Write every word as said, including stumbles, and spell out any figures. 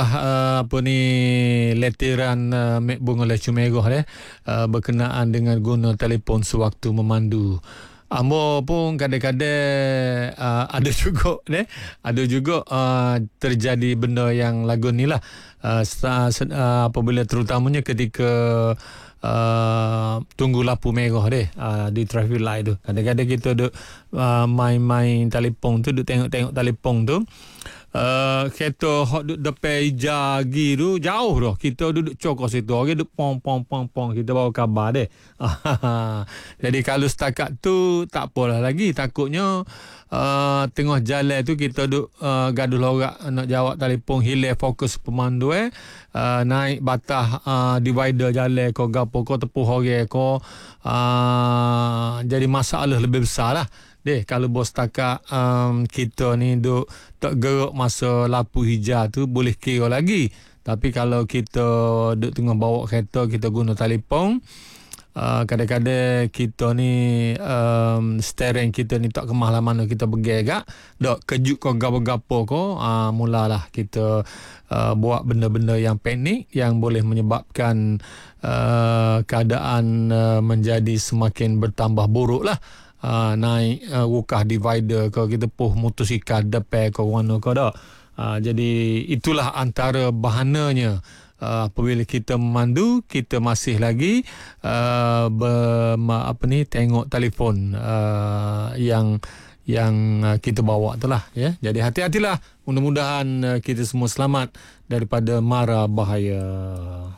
Uh, apa ni letiran uh, Mek Bunga Lecu Merah eh, uh, berkenaan dengan guna telefon sewaktu memandu. Ambo pun kadang-kadang uh, ada juga eh, ada juga uh, terjadi benda yang lagu ni lah. Uh, uh, apabila terutamanya ketika uh, tunggu lampu merah deh uh, di traffic light tu. Kadang-kadang kita duk uh, main-main telefon tu, duk tengok-tengok telefon tu. Uh, kereta hot duduk depan hijau lagi tu jauh dah, kita duduk cokok situ, orang duduk pong pong pong pong, kita bawa khabar deh. Jadi kalau setakat tu tak apalah lagi, takutnya uh, tengah jalan tu kita duduk uh, gaduh lorak nak jawab telefon, hilang fokus pemandu eh, uh, naik batas uh, divider jalan ko gapo ko tepuh orang ko, uh, jadi masalah lebih besar lah. Deh, kalau bos takat um, kita ni duk tak gerak masa lampu hijau tu boleh kira lagi. Tapi kalau kita duk tengah bawa kereta, kita guna telefon, uh, kadang-kadang kita ni um, steering kita ni tak kemah lah mana kita pergi agak, dok kejut kau gapo-gapo kau, uh, mulalah kita uh, buat benda-benda yang panik yang boleh menyebabkan uh, keadaan uh, menjadi semakin bertambah buruk lah. Uh, naik uh, wukah divider kau, kita puh motosikal depan kau mana kau dah. Uh, jadi itulah antara bahananya uh, apabila kita memandu, kita masih lagi uh, ber, apa ni tengok telefon uh, yang yang uh, kita bawa tu lah ya. Jadi hati-hatilah, mudah-mudahan uh, kita semua selamat daripada mara bahaya.